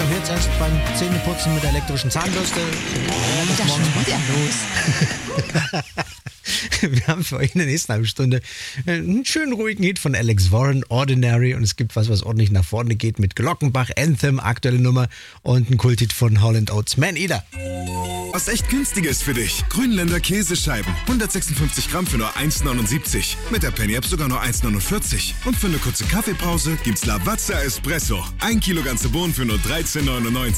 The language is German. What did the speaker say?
jetzt erst beim Zähneputzen mit der elektrischen Zahnbürste. Das ist schon wieder los. Wir haben für euch in der nächsten halben Stunde einen schönen ruhigen Hit von Alex Warren, Ordinary. Und es gibt was ordentlich nach vorne geht mit Glockenbach, Anthem, aktuelle Nummer und ein Kulthit von Holland Oates, Man Eater. Was echt günstiges für dich. Grünländer Käsescheiben. 156 Gramm für nur 1,79. Mit der Penny-App sogar nur 1,49. Und für eine kurze Kaffeepause gibt's Lavazza Espresso. 1 Kilo ganze Bohnen für nur 13,99.